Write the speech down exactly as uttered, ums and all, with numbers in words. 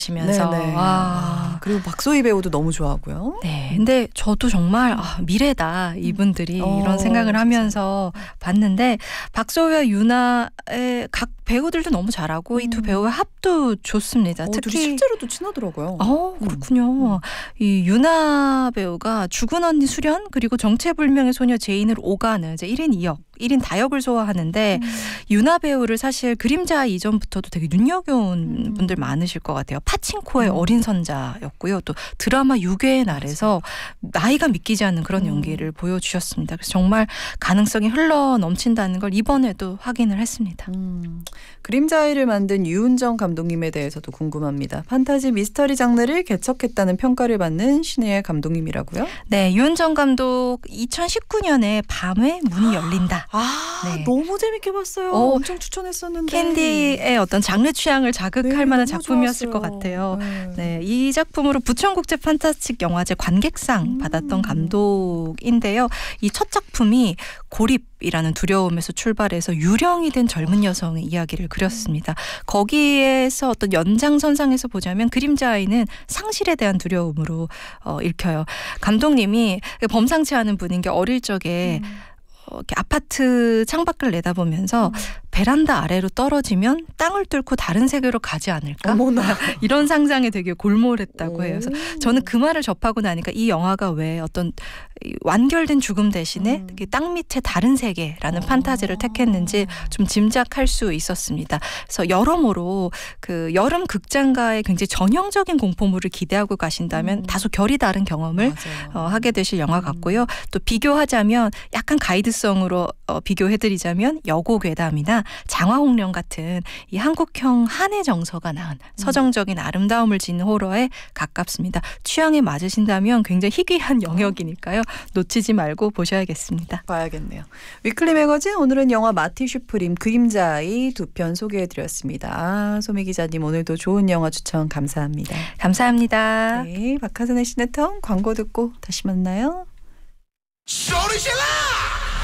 시면서 네네. 아, 그리고 박소희 배우도 너무 좋아하고요. 네, 근데 저도 정말 아, 미래다 이분들이 어, 이런 생각을 진짜. 하면서 봤는데 박소희와 유나의 각 배우들도 너무 잘하고 이 두 음. 배우의 합도 좋습니다. 어, 둘이 특히 실제로도 친하더라고요. 어 그렇군요. 음. 이 유나 배우가 죽은 언니 수련 그리고 정체불명의 소녀 제인을 오가는 이제 일 인 이 역, 일 인 다역을 소화하는데 음. 유나 배우를 사실 그림자 이전부터도 되게 눈여겨온 음. 분들 많으실 것 같아요. 파친코의 음. 어린 선자였고요. 또 드라마 유괴의 날에서 나이가 믿기지 않는 그런 음. 연기를 보여주셨습니다. 그래서 정말 가능성이 흘러 넘친다는 걸 이번에도 확인을 했습니다. 음. 그림자이를 만든 유은정 감독님에 대해서도 궁금합니다. 판타지 미스터리 장르를 개척했다는 평가를 받는 신의 감독님이라고요? 네, 유은정 감독 이천십구 년에 밤에 문이 열린다. 아, 네. 너무 재밌게 봤어요. 어, 엄청 추천했었는데. 캔디의 어떤 장르 취향을 자극할 네, 만한 너무 작품이었을 좋았어요. 것 같아요. 네. 네, 이 작품으로 부천국제 판타스틱 영화제 관객상 음. 받았던 감독인데요. 이 첫 작품이 고립이라는 두려움에서 출발해서 유령이 된 젊은 여성의 이야기를 그렸습니다. 거기에서 어떤 연장선상에서 보자면 그림자 아이는 상실에 대한 두려움으로 어, 읽혀요. 감독님이 범상치 않은 분인 게 어릴 적에 음. 어, 이렇게 아파트 창밖을 내다보면서 음. 베란다 아래로 떨어지면 땅을 뚫고 다른 세계로 가지 않을까? 어머나. 이런 상상에 되게 골몰했다고 해요. 그래서 오. 저는 그 말을 접하고 나니까 이 영화가 왜 어떤 완결된 죽음 대신에 음. 땅 밑에 다른 세계라는 어. 판타지를 택했는지 좀 짐작할 수 있었습니다. 그래서 여러모로 그 여름 극장가의 굉장히 전형적인 공포물을 기대하고 가신다면 음. 다소 결이 다른 경험을 맞아요. 어, 하게 되실 영화 같고요. 또 비교하자면 약간 가이드성으로 어, 비교해드리자면 여고괴담이나 장화홍련 같은 이 한국형 한의 정서가 낳은 서정적인 아름다움을 지닌 호러에 가깝습니다. 취향에 맞으신다면 굉장히 희귀한 영역이니까요. 놓치지 말고 보셔야겠습니다. 봐야겠네요. 위클리 매거진 오늘은 영화 마티 슈프림 그림자의 두 편 소개해드렸습니다. 아, 소미 기자님 오늘도 좋은 영화 추천 감사합니다. 감사합니다. 네, 박하선의 시네텀 광고 듣고 다시 만나요. 소리 질러!